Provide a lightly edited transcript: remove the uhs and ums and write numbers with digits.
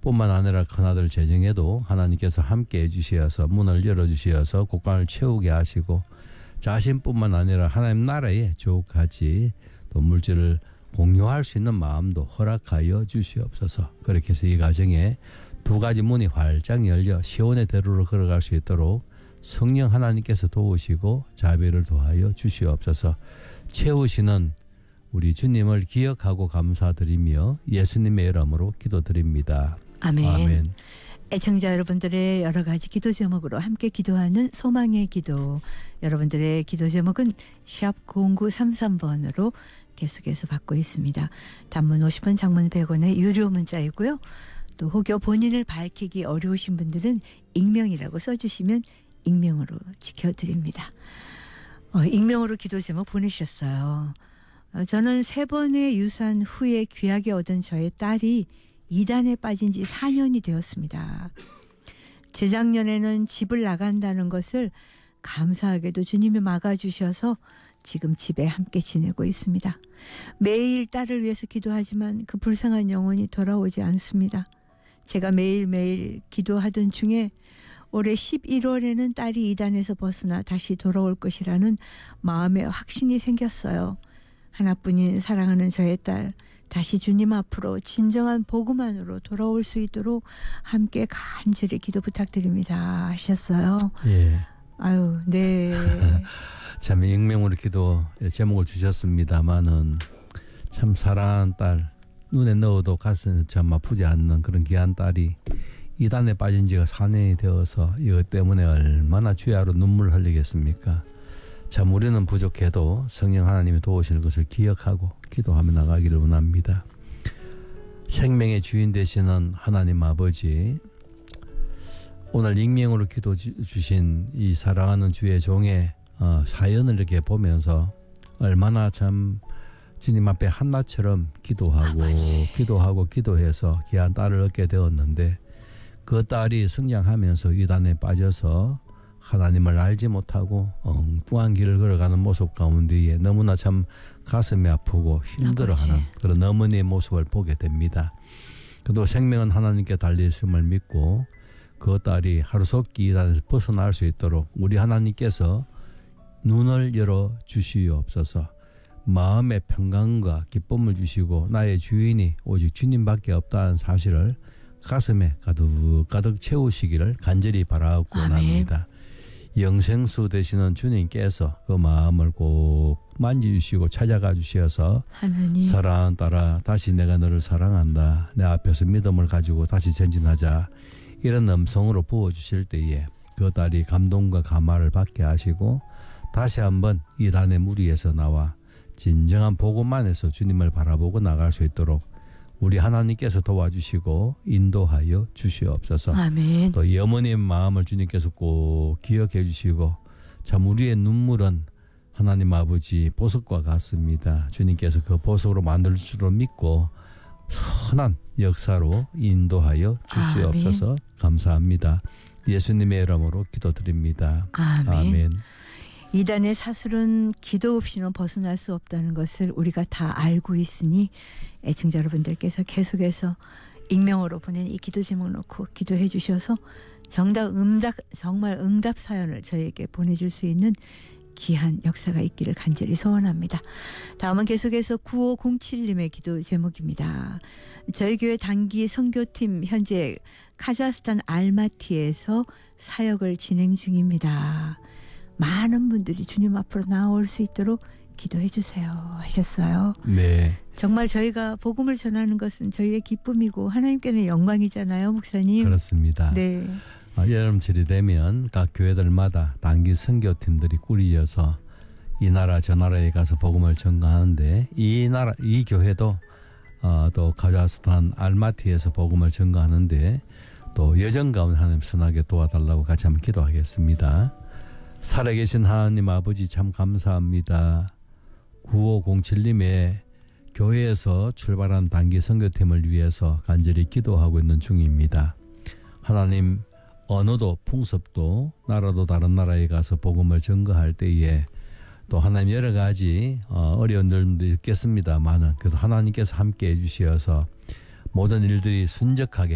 뿐만 아니라 큰아들 재정에도 하나님께서 함께 해주시어서 문을 열어주시어서 곳간을 채우게 하시고 자신뿐만 아니라 하나님 나라의 주옥같이 또 물질을 공유할 수 있는 마음도 허락하여 주시옵소서. 그렇게 해서 이 가정에 두 가지 문이 활짝 열려 시온의 대로로 걸어갈 수 있도록 성령 하나님께서 도우시고 자비를 도하여 주시옵소서. 채우시는 우리 주님을 기억하고 감사드리며 예수님의 이름으로 기도드립니다. 아멘. 아멘. 애청자 여러분들의 여러 가지 기도 제목으로 함께 기도하는 소망의 기도. 여러분들의 기도 제목은 샵 0933번으로 계속해서 받고 있습니다. 단문 50원, 장문 100원의 유료 문자이고요. 또 혹여 본인을 밝히기 어려우신 분들은 익명이라고 써주시면 익명으로 지켜드립니다. 익명으로 기도 제목 보내셨어요. 저는 3번의 유산 후에 귀하게 얻은 저의 딸이 이단에 빠진 지 4년이 되었습니다. 재작년에는 집을 나간다는 것을 감사하게도 주님이 막아주셔서 지금 집에 함께 지내고 있습니다. 매일 딸을 위해서 기도하지만 그 불쌍한 영혼이 돌아오지 않습니다. 제가 매일매일 기도하던 중에 올해 11월에는 딸이 이단에서 벗어나 다시 돌아올 것이라는 마음의 확신이 생겼어요. 하나뿐인 사랑하는 저의 딸 다시 주님 앞으로 진정한 복음 안으로 돌아올 수 있도록 함께 간절히 기도 부탁드립니다 하셨어요. 예. 아유, 네. 참 익명으로 기도 제목을 주셨습니다마는 참 사랑하는 딸, 눈에 넣어도 가슴에 참 아프지 않는 그런 귀한 딸이 이단에 빠진 지가 4년이 되어서 이것 때문에 얼마나 주야로 눈물을 흘리겠습니까? 참 우리는 부족해도 성령 하나님이 도우실 것을 기억하고 기도하며 나가기를 원합니다. 생명의 주인 되시는 하나님 아버지, 오늘 익명으로 기도 주신 이 사랑하는 주의 종의 사연을 이렇게 보면서 얼마나 참 주님 앞에 한나처럼 기도하고 기도해서 귀한 딸을 얻게 되었는데 그 딸이 성장하면서 이단에 빠져서 하나님을 알지 못하고 엉뚱한 길을 걸어가는 모습 가운데에 너무나 참 가슴이 아프고 힘들어하는 그런 어머니의 모습을 보게 됩니다. 그래도 생명은 하나님께 달려있음을 믿고 그 딸이 하루속히 이단에서 벗어날 수 있도록 우리 하나님께서 눈을 열어 주시옵소서. 마음의 평강과 기쁨을 주시고 나의 주인이 오직 주님밖에 없다는 사실을 가슴에 가득 채우시기를 간절히 바라고 원합니다. 영생수 되시는 주님께서 그 마음을 꼭 만지주시고 찾아가 주셔서 하나님. 사랑하는 딸아, 다시 내가 너를 사랑한다. 내 앞에서 믿음을 가지고 다시 전진하자. 이런 음성으로 부어주실 때에 그 딸이 감동과 감화를 받게 하시고 다시 한번 이단의 무리에서 나와 진정한 복음 안에서 주님을 바라보고 나갈 수 있도록 우리 하나님께서 도와주시고 인도하여 주시옵소서. 아멘. 또 이 어머니의 마음을 주님께서 꼭 기억해 주시고 참 우리의 눈물은 하나님 아버지 보석과 같습니다. 주님께서 그 보석으로 만들 줄로 믿고 선한 역사로 인도하여 주시옵소서. 아멘. 감사합니다. 예수님의 이름으로 기도드립니다. 아멘. 아멘. 이단의 사슬은 기도 없이는 벗어날 수 없다는 것을 우리가 다 알고 있으니 애청자 여러분들께서 계속해서 익명으로 보낸 이 기도 제목 놓고 기도해 주셔서 정말 응답 사연을 저희에게 보내줄 수 있는 귀한 역사가 있기를 간절히 소원합니다. 다음은 계속해서 9507님의 기도 제목입니다. 저희 교회 단기 선교팀 현재 카자흐스탄 알마티에서 사역을 진행 중입니다. 많은 분들이 주님 앞으로 나올 수 있도록 기도해 주세요 하셨어요. 네. 정말 저희가 복음을 전하는 것은 저희의 기쁨이고 하나님께는 영광이잖아요, 목사님. 그렇습니다. 네. 여름철이 되면 각 교회들마다 단기 선교팀들이 꾸려져서 이 나라 저 나라에 가서 복음을 전가하는데 이 교회도 또 카자흐스탄 알마티에서 복음을 전가하는데 또 여정 가운데 하나님 선하게 도와달라고 같이 한번 기도하겠습니다. 살아계신 하나님 아버지 참 감사합니다. 9507님의 교회에서 출발한 단기 선교팀을 위해서 간절히 기도하고 있는 중입니다. 하나님, 언어도 풍습도 나라도 다른 나라에 가서 복음을 전거할 때에 또 하나님 여러 가지 어려운 일도 있겠습니다만은 그래도 하나님께서 함께 해주시어서 모든 일들이 순적하게